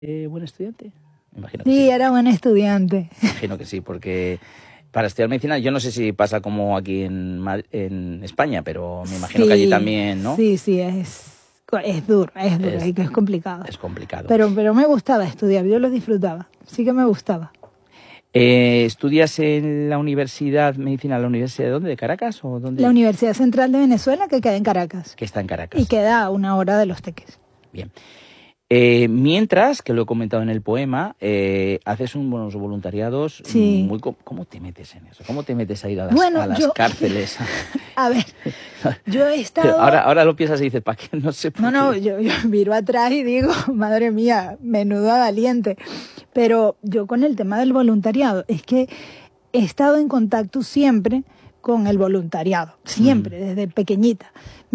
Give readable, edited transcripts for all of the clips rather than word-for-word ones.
buen estudiante? Me imagino que Sí, sí. era buen estudiante. Me imagino que sí, porque para estudiar medicina, yo no sé si pasa como aquí en España, pero me imagino que allí Sí, también, ¿no? sí, es duro, Es, es complicado. es complicado. Pero me gustaba estudiar, yo lo disfrutaba, sí que me gustaba. ¿Estudias en la Universidad Medicina, la Universidad de dónde? ¿De Caracas o La dónde? Universidad Central de Venezuela, que queda en Caracas, Que está en y Caracas. queda a 1 hora de Los Teques. Bien. Mientras, que lo he comentado en el poema, haces unos voluntariados Sí. muy... ¿Cómo te metes en eso? ¿Cómo te metes a ir a Bueno, las cárceles? a ver, yo he Ahora, estado... ahora lo piensas y dices, ¿para qué? No sé por No, qué. yo miro atrás y digo, madre mía, menuda valiente. Pero yo con el tema del voluntariado, es que he estado en contacto siempre con el voluntariado, siempre, desde pequeñita.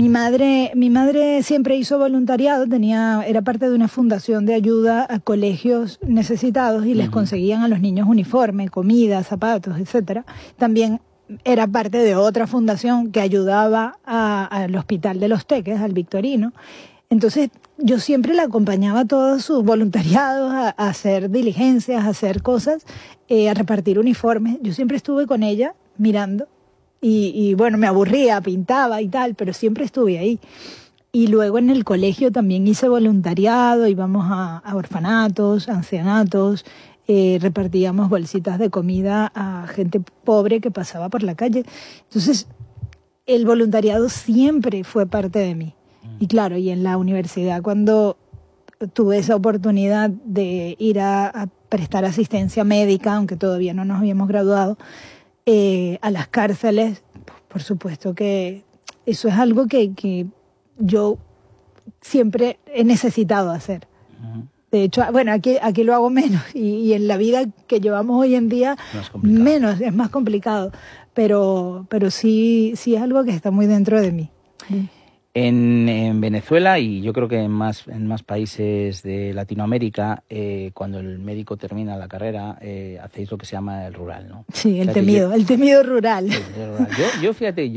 Mi madre siempre hizo voluntariado, era parte de una fundación de ayuda a colegios necesitados y les conseguían a los niños uniformes, comida, zapatos, etcétera. También era parte de otra fundación que ayudaba al Hospital de Los Teques, al Victorino. Entonces, yo siempre la acompañaba a todos sus voluntariados, a hacer diligencias, a hacer cosas, a repartir uniformes. Yo siempre estuve con ella mirando y bueno, me aburría, pintaba y tal, pero siempre estuve ahí. Y luego en el colegio también hice voluntariado, íbamos a orfanatos, ancianatos, repartíamos bolsitas de comida a gente pobre que pasaba por la calle. Entonces, el voluntariado siempre fue parte de mí. Y claro, y en la universidad cuando tuve esa oportunidad de ir a prestar asistencia médica, aunque todavía no nos habíamos graduado, a las cárceles, por supuesto que eso es algo que yo siempre he necesitado hacer. De hecho, bueno, aquí lo hago menos y en la vida que llevamos hoy en día, menos, es más complicado. Pero sí es algo que está muy dentro de mí. En Venezuela y yo creo que en más países de Latinoamérica, cuando el médico termina la carrera, hacéis lo que se llama el rural, ¿no? Sí, el temido rural. Yo fíjate,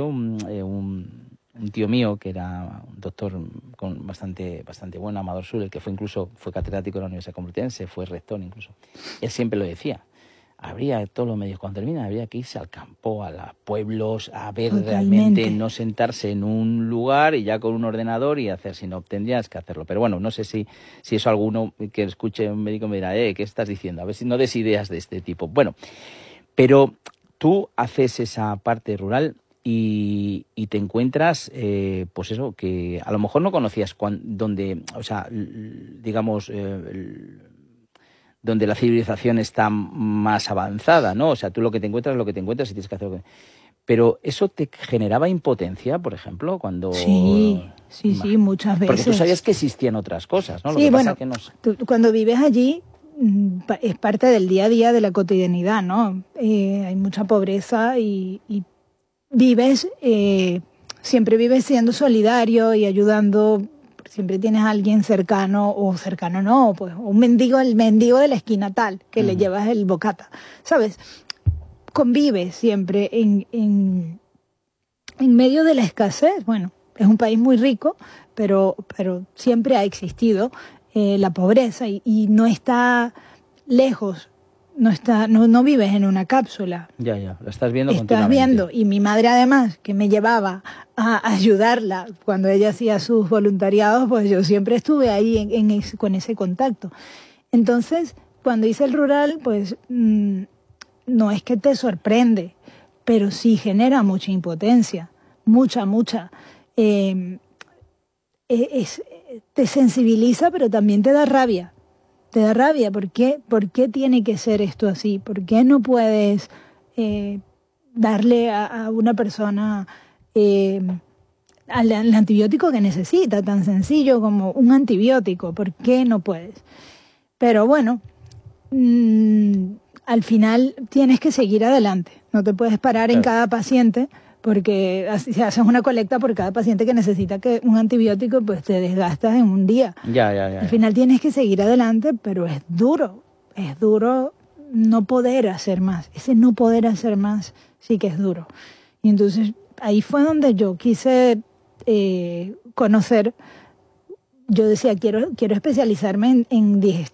un tío mío que era un doctor con bastante bueno, Amador Sul, el que fue catedrático de la Universidad Complutense, fue rector incluso, él siempre lo decía. Habría todos los medios, cuando termina, habría que irse al campo, a los pueblos, a ver realmente, no sentarse en un lugar y ya con un ordenador y hacer, sino tendrías que hacerlo. Pero bueno, no sé si eso alguno que escuche un médico me dirá, ¿qué estás diciendo? A ver si no des ideas de este tipo. Bueno, pero tú haces esa parte rural y te encuentras, pues eso, que a lo mejor no conocías donde, o sea, digamos... donde la civilización está más avanzada, ¿no? O sea, tú lo que te encuentras es lo que te encuentras y tienes que hacer... Pero ¿eso te generaba impotencia, por ejemplo, cuando...? Sí, muchas veces. Porque tú sabías que existían otras cosas, ¿no? Sí, lo que bueno, pasa que no... cuando vives allí es parte del día a día de la cotidianidad, ¿no? Hay mucha pobreza y vives, siempre vives siendo solidario y ayudando. Siempre tienes a alguien cercano, o cercano no, pues un mendigo, el mendigo de la esquina tal, que le llevas el bocata, ¿sabes? Convives siempre en medio de la escasez. Bueno, es un país muy rico, pero siempre ha existido la pobreza y no está lejos, no vives en una cápsula. Ya, lo estás viendo continuamente. Estás viendo, y mi madre además, que me llevaba a ayudarla cuando ella hacía sus voluntariados, pues yo siempre estuve ahí con ese contacto. Entonces, cuando hice el rural, pues no es que te sorprende, pero sí genera mucha impotencia, mucha. Te sensibiliza, pero también te da rabia. Te da rabia. ¿Por qué tiene que ser esto así? ¿Por qué no puedes darle a una persona el antibiótico que necesita, tan sencillo como un antibiótico? ¿Por qué no puedes? Pero bueno, al final tienes que seguir adelante. No te puedes parar en cada paciente, porque si haces una colecta por cada paciente que necesita un antibiótico, pues te desgastas en un día. Al final tienes que seguir adelante, pero es duro no poder hacer más. Ese no poder hacer más sí que es duro. Y entonces ahí fue donde yo quise conocer yo decía, quiero especializarme en